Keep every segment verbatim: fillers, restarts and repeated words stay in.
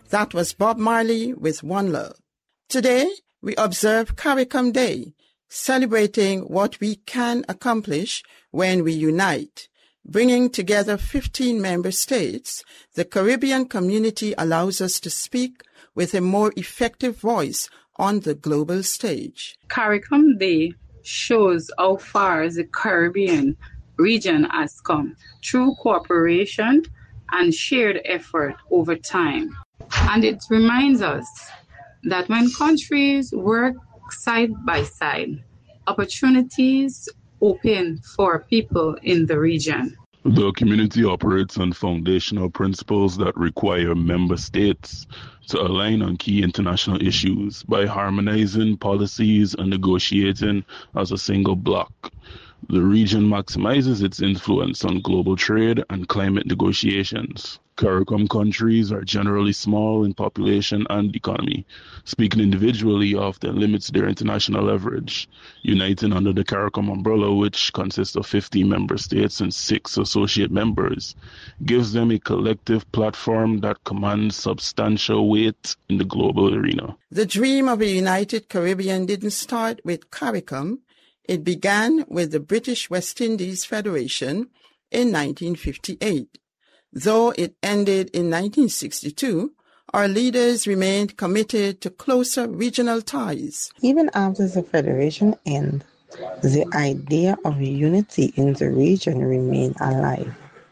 That was Bob Marley with One Love. Today, we observe CARICOM Day, celebrating what we can accomplish when we unite. Bringing together fifteen member states, the Caribbean community allows us to speak with a more effective voice on the global stage. CARICOM Day shows how far the Caribbean region has come through cooperation and shared effort over time. And it reminds us that when countries work side by side, opportunities open for people in the region. The community operates on foundational principles that require member states to align on key international issues by harmonizing policies and negotiating as a single bloc. The region maximizes its influence on global trade and climate negotiations. CARICOM countries are generally small in population and economy. Speaking individually often limits their international leverage. Uniting under the CARICOM umbrella, which consists of fifty member states and six associate members, gives them a collective platform that commands substantial weight in the global arena. The dream of a united Caribbean didn't start with CARICOM. It began with the British West Indies Federation in nineteen fifty-eight. Though it ended in nineteen sixty-two, our leaders remained committed to closer regional ties. Even after the Federation ended, the idea of unity in the region remained alive.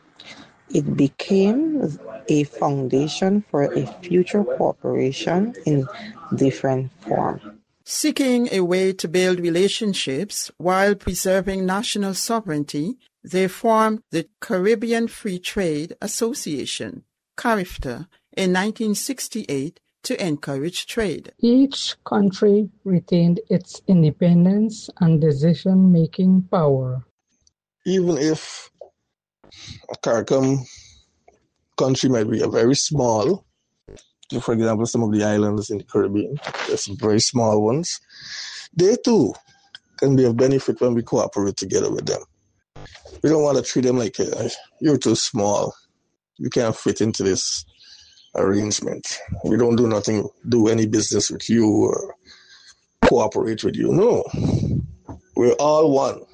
It became a foundation for a future cooperation in different forms. Seeking a way to build relationships while preserving national sovereignty, they formed the Caribbean Free Trade Association, CARIFTA, in nineteen sixty-eight to encourage trade. Each country retained its independence and decision-making power. Even if a CARICOM country might be a very small, for example, some of the islands in the Caribbean, there's some very small ones, they too can be of benefit when we cooperate together with them. We don't want to treat them like, uh, you're too small, you can't fit into this arrangement. We don't do nothing, do any business with you or cooperate with you. No, we're all one.